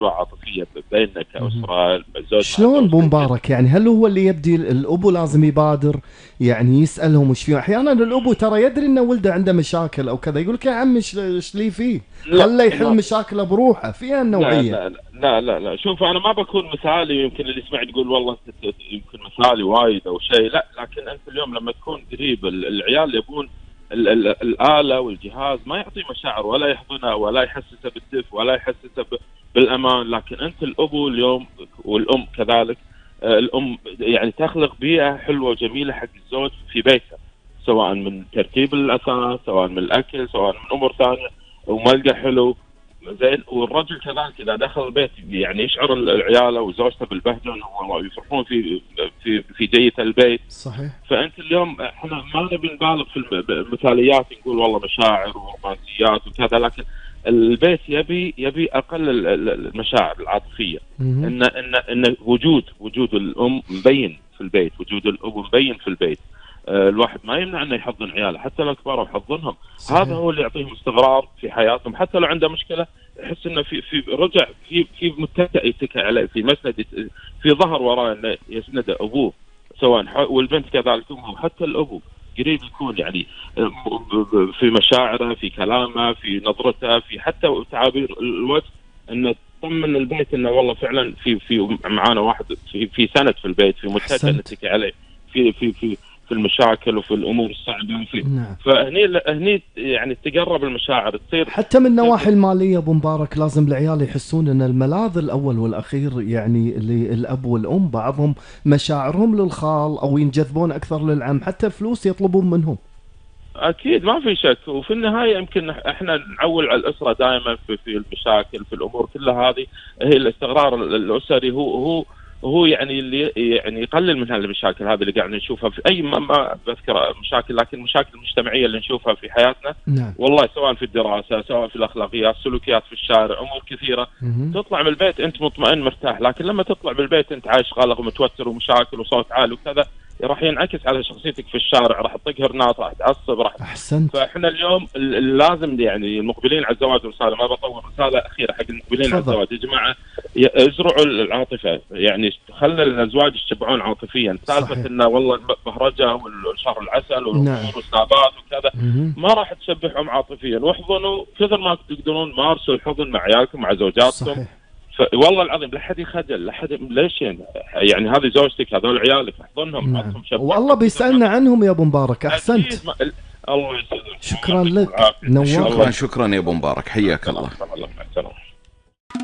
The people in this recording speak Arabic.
عاطفيه بيننا كاسره زوج. شلون ابو مبارك؟ يعني هل هو اللي يبدي الابو لازم يبادر يعني يسالهم وش فيه؟ احيانا الابو ترى يدري ان ولده عنده مشاكل او كذا، يقول لك يا عم ايش لي فيه؟ لا خله يحل لا مشاكله بروحه، فيها لا النوعيه. لا لا شوف، انا ما بكون مثالي، يمكن اللي يسمع يقول والله يمكن مثالي وايد او شيء، لا، لكن انت اليوم لما تكون قريب العيال يبون الآلة والجهاز ما يعطي مشاعر ولا يحضنها ولا يحسسه بالدفء ولا يحسسه بالأمان. لكن أنت الأبو اليوم والأم كذلك، الأم يعني تخلق بيئة حلوة وجميلة حق الزوج في بيته، سواء من ترتيب الأثاث، سواء من الأكل، سواء من أمور ثانية، وملقى حلو زين. والرجل كذلك اذا دخل البيت يعني يشعر العيال وزوجته بالبهجه ويفرحون في جية البيت. صحيح. فانت اليوم احنا ما نبي نبالغ في المثاليات، نقول والله مشاعر ورومانسيات وكذا، لكن البيت يبي اقل المشاعر العاطفيه. ان وجود الام مبين في البيت، وجود الاب مبين في البيت. الواحد ما يمنع انه يحضن عياله حتى لو كبروا يحضنهم. هذا هو اللي يعطيهم استقرار في حياتهم، حتى لو عنده مشكله يحس انه في رجع في متكئ يتكئ عليه، في مسند، في ظهر وراه انه يسنده ابوه، سواء والبنت كذلك امه. حتى الابو قريب يكون يعني في مشاعره، في كلامه، في نظرته، في حتى تعابير الوجه، انه تطمن البيت انه والله فعلا في معانا واحد في سند في البيت، في متكئ نتكئ عليه في المشاكل وفي الامور الصعبه نعم. فهني يعني تقرب المشاعر تصير. حتى من النواحي الماليه ابو مبارك لازم العيال يحسون ان الملاذ الاول والاخير يعني للاب والام، بعضهم مشاعرهم للخال او ينجذبون اكثر للعم، حتى فلوس يطلبون منهم. اكيد ما في شك. وفي النهايه يمكن احنا نعول على الاسره دائما في المشاكل، في الامور كلها هذه. هي الاستقرار الاسري هو يعني اللي يعني يقلل من هالمشاكل هذه اللي قاعد نشوفها في اي ما بذكر مشاكل، لكن المشاكل المجتمعيه اللي نشوفها في حياتنا. نعم. والله سواء في الدراسه، سواء في الاخلاقيات، سلوكيات في الشارع، امور كثيره. تطلع من البيت انت مطمئن مرتاح، لكن لما تطلع بالبيت انت عايش قلق ومتوتر ومشاكل وصوت عالي وكذا، راح ينعكس على شخصيتك في الشارع، راح تقهر ناس، راح تعصب، راح. احسنت. فاحنا اليوم لازم يعني المقبلين على الزواج، رساله ما بطول، رساله اخيره حق المقبلين على الزواج يا جماعه، ازرعوا العاطفه، يعني خلى الازواج يشبعون عاطفيا. سالفه انه والله البهرجه والشهر العسل والامور والسابات وكذا ما راح تشبعهم عاطفيا. واحضنوا كثر ما تقدرون، مارسوا الحضن مع عيالكم مع زوجاتكم. صحيح. والله العظيم لا حد يخجل، لا حد ليش يعني هذه زوجتك، هذول عيالك، احضنهم. نعم. والله بيسألنا عنهم يا ابو مبارك. احسنت. الله يسعدك. شكرا لك. نورت. شكرا يا ابو مبارك، حياك الله.